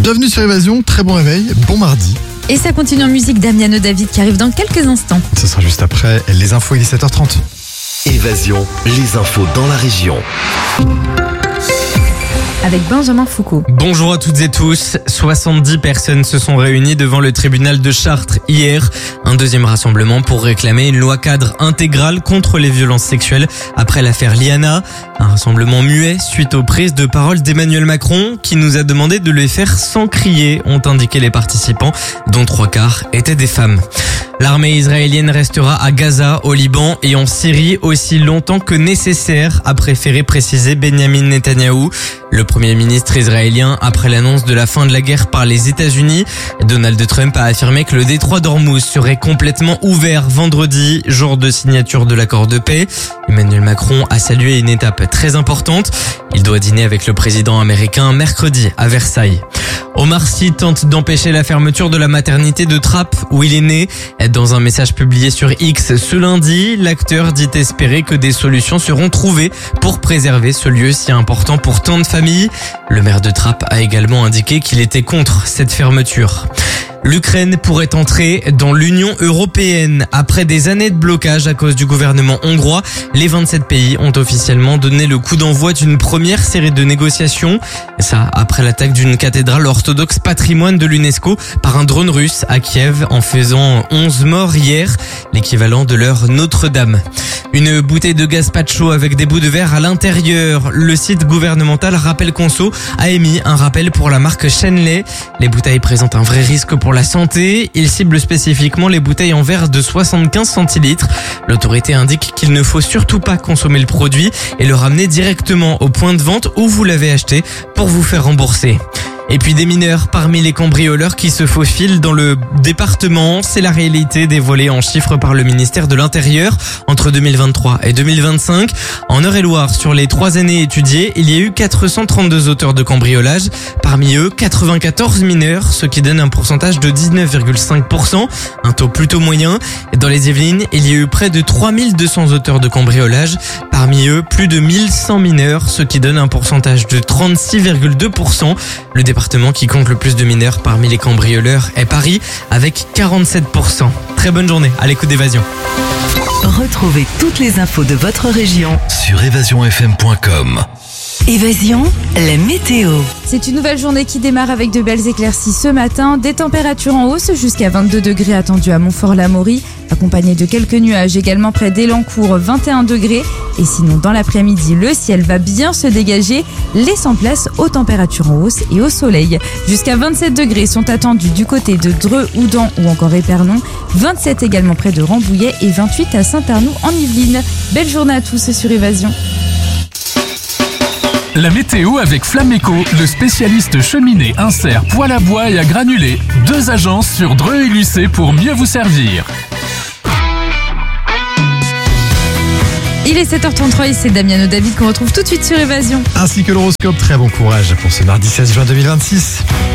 Bienvenue sur Évasion, très bon réveil, bon mardi. Et ça continue en musique, Damiano David qui arrive dans quelques instants. Ce sera juste après les infos, il est 7h30. Évasion, les infos dans la région. Avec Benjamin Foucault. Bonjour à toutes et tous. 70 personnes se sont réunies devant le tribunal de Chartres hier. Un deuxième rassemblement pour réclamer une loi cadre intégrale contre les violences sexuelles après l'affaire Liana. Un rassemblement muet suite aux prises de parole d'Emmanuel Macron qui nous a demandé de les faire sans crier, ont indiqué les participants, dont 3/4 étaient des femmes. L'armée israélienne restera à Gaza, au Liban et en Syrie aussi longtemps que nécessaire, a préféré préciser Benjamin Netanyahou, le premier ministre israélien, après l'annonce de la fin de la guerre par les États-Unis. Donald Trump a affirmé que le détroit d'Ormuz serait complètement ouvert vendredi, jour de signature de l'accord de paix. Emmanuel Macron a salué une étape très importante. Il doit dîner avec le président américain mercredi à Versailles. Omar Sy tente d'empêcher la fermeture de la maternité de Trappes où il est né. Dans un message publié sur X ce lundi, l'acteur dit espérer que des solutions seront trouvées pour préserver ce lieu si important pour tant de familles. Le maire de Trappes a également indiqué qu'il était contre cette fermeture. L'Ukraine pourrait entrer dans l'Union européenne. Après des années de blocage à cause du gouvernement hongrois, les 27 pays ont officiellement donné le coup d'envoi d'une première série de négociations. Ça, après l'attaque d'une cathédrale orthodoxe patrimoine de l'UNESCO par un drone russe à Kiev en faisant 11 morts hier, l'équivalent de leur Notre-Dame. Une bouteille de gazpacho avec des bouts de verre à l'intérieur. Le site gouvernemental Rappel Conso a émis un rappel pour la marque Shenley. Les bouteilles présentent un vrai risque pour la santé. Il cible spécifiquement les bouteilles en verre de 75 centilitres. L'autorité indique qu'il ne faut surtout pas consommer le produit et le ramener directement au point de vente où vous l'avez acheté pour vous faire rembourser. Et puis des mineurs parmi les cambrioleurs qui se faufilent dans le département. C'est la réalité dévoilée en chiffres par le ministère de l'Intérieur entre 2023 et 2025. En Eure-et-Loire, sur les 3 années étudiées, il y a eu 432 auteurs de cambriolage. Parmi eux, 94 mineurs, ce qui donne un pourcentage de 19,5%, un taux plutôt moyen. Dans les Yvelines, il y a eu près de 3200 auteurs de cambriolage. Parmi eux, plus de 1100 mineurs, ce qui donne un pourcentage de 36,2%. Le département qui compte le plus de mineurs parmi les cambrioleurs est Paris avec 47%. Très bonne journée à l'écoute d'Évasion. Retrouvez toutes les infos de votre région Sur évasionfm.com. Évasion, la météo. C'est une nouvelle journée qui démarre avec de belles éclaircies ce matin. Des températures en hausse jusqu'à 22 degrés attendus à Montfort-l'Amaury, accompagné de quelques nuages également près d'Elancourt, 21 degrés. Et sinon, dans l'après-midi, le ciel va bien se dégager, laissant place aux températures en hausse et au soleil. Jusqu'à 27 degrés sont attendus du côté de Dreux, Houdan ou encore Épernon, 27 également près de Rambouillet et 28 à Saint-Arnoux en Yvelines. Belle journée à tous sur Évasion. La météo avec Flameco, le spécialiste cheminée, insert, poêle à bois et à granulés. 2 agences sur Dreux et Lucé pour mieux vous servir. Il est 7h33 et c'est Damiano David qu'on retrouve tout de suite sur Évasion. Ainsi que l'horoscope, très bon courage pour ce mardi 16 juin 2026.